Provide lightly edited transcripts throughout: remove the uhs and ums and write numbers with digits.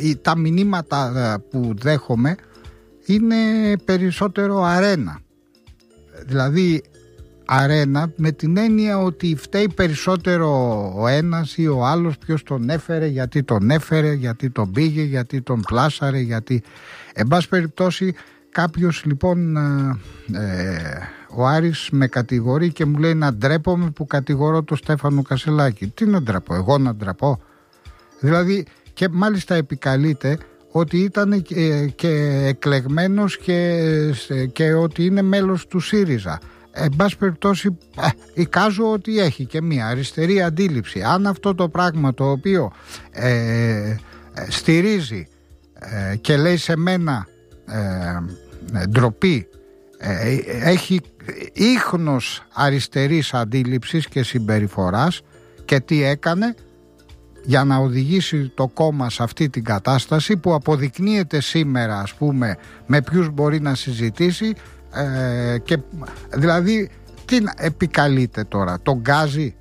τα μηνύματα που δέχομαι είναι περισσότερο αρένα. Δηλαδή αρένα με την έννοια ότι φταίει περισσότερο ο ένας ή ο άλλος, ποιος τον έφερε, γιατί τον έφερε, γιατί τον πήγε, γιατί τον πλάσαρε, γιατί... Εν πάση περιπτώσει κάποιος λοιπόν, ο Άρης με κατηγορεί και μου λέει να ντρέπομαι που κατηγορώ τον Στέφανο Κασελάκη. Τι να ντραπώ, εγώ να ντραπώ? Δηλαδή, και μάλιστα επικαλείται ότι ήταν και εκλεγμένος και ότι είναι μέλος του ΣΥΡΙΖΑ. Εν πάση περιπτώσει εικάζω ότι έχει και μια αριστερή αντίληψη. Αν αυτό το πράγμα το οποίο στηρίζει και λέει σε μένα ντροπή, έχει ίχνος αριστερής αντίληψης και συμπεριφοράς, και τι έκανε για να οδηγήσει το κόμμα σε αυτή την κατάσταση που αποδεικνύεται σήμερα, ας πούμε, με ποιους μπορεί να συζητήσει, και δηλαδή τι επικαλείται τώρα, τον γκάζει?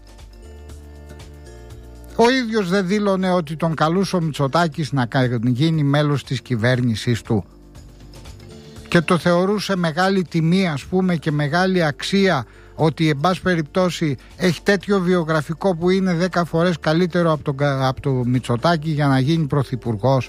Ο ίδιος δεν δήλωνε ότι τον καλούσε ο Μητσοτάκης να γίνει μέλος της κυβέρνησης του και το θεωρούσε μεγάλη τιμή, ας πούμε, και μεγάλη αξία, ότι εν πάση περιπτώσει έχει τέτοιο βιογραφικό που είναι 10 φορές καλύτερο από το Μητσοτάκη για να γίνει πρωθυπουργός?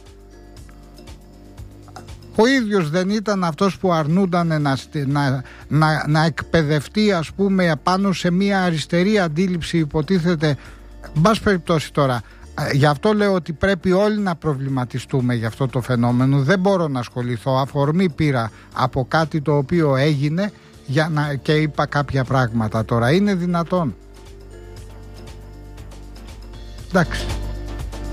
Ο ίδιος δεν ήταν αυτός που αρνούνταν να εκπαιδευτεί, ας πούμε, πάνω σε μια αριστερή αντίληψη, υποτίθεται? Εν πάση περιπτώσει τώρα, γι' αυτό λέω ότι πρέπει όλοι να προβληματιστούμε για αυτό το φαινόμενο. Δεν μπορώ να ασχοληθώ, αφορμή πήρα από κάτι το οποίο έγινε και είπα κάποια πράγματα. Τώρα είναι δυνατόν? Εντάξει.